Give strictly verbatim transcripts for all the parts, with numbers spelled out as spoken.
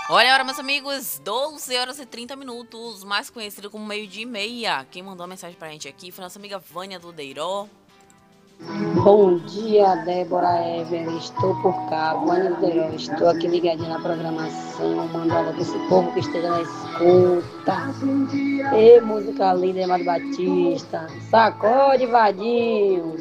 Olha a hora, meus amigos, doze horas e trinta minutos, mais conhecido como meio-dia e meia. Quem mandou a mensagem pra gente aqui foi nossa amiga Vânia do Deiró. Bom dia, Débora Ever. Estou por cá, Vânia do Deiró. Estou aqui ligadinha na programação, mandando para esse povo que esteja na escuta. E música linda, Amado Batista. Sacode, vadinho.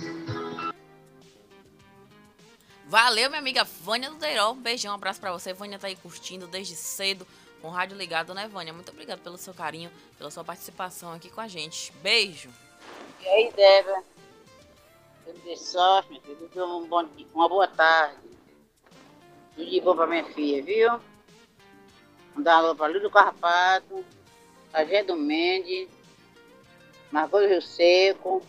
Valeu, minha amiga Vânia do Deiró. Um beijão, um abraço pra você. Vânia tá aí curtindo desde cedo, com o rádio ligado, né, Vânia? Muito obrigada pelo seu carinho, pela sua participação aqui com a gente. Beijo. E aí, Débora? Tudo de sorte, meu filho. Tudo um bom dia, uma boa tarde. Tudo de bom pra minha filha, viu? Mandar um alô pra Lúcio Carpato, a Gé do Mendes, Margot do Rio Seco,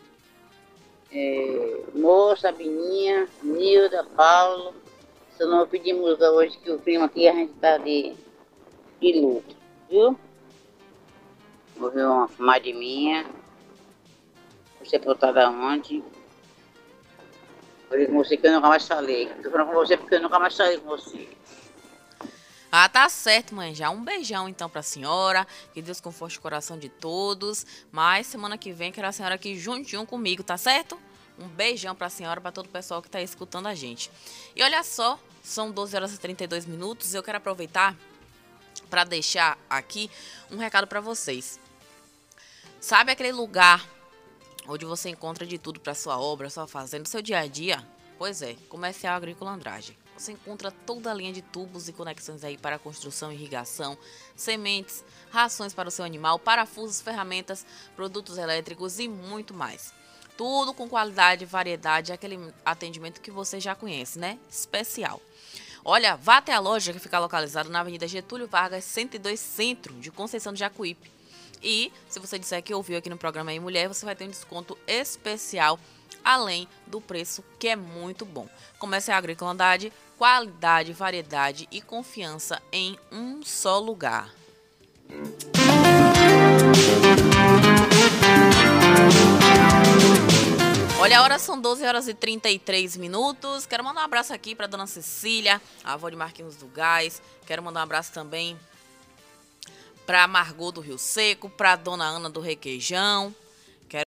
é, Moça, Bininha, Nilda, Paulo. Se eu não pedir música hoje, que o clima aqui a gente tá de, de luto, viu? Morreu uma comadre minha, foi sepultada ontem. Falei com você que eu nunca mais falei. Tô falando com você porque eu nunca mais falei com você. Ah, tá certo, mãe. Já um beijão então pra senhora. Que Deus conforte o coração de todos. Mas semana que vem quero a senhora aqui juntinho comigo, tá certo? Um beijão pra senhora, pra todo o pessoal que tá escutando a gente. E olha só, são doze horas e trinta e dois minutos. Eu quero aproveitar pra deixar aqui um recado pra vocês. Sabe aquele lugar onde você encontra de tudo para sua obra, sua fazenda, seu dia a dia? Pois é, Comercial Agrícola Andrade. Você encontra toda a linha de tubos e conexões aí para construção e irrigação, sementes, rações para o seu animal, parafusos, ferramentas, produtos elétricos e muito mais. Tudo com qualidade, variedade, aquele atendimento que você já conhece, né? Especial. Olha, vá até a loja que fica localizada na Avenida Getúlio Vargas, cento e dois Centro, de Conceição de Jacuípe. E se você disser que ouviu aqui no programa Aí Mulher, você vai ter um desconto especial, além do preço que é muito bom. Comercial Agrícola Andrade, qualidade, variedade e confiança em um só lugar. Olha, a hora são doze horas e trinta e três minutos. Quero mandar um abraço aqui para dona Cecília, a avó de Marquinhos do Gás. Quero mandar um abraço também para Margot do Rio Seco, para dona Ana do Requeijão. Quero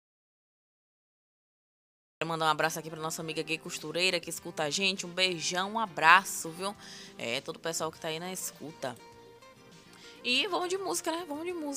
mandar um abraço aqui para nossa amiga Gay Costureira que escuta a gente. Um beijão, um abraço, viu? É, todo o pessoal que tá aí na escuta. E vamos de música, né? Vamos de música.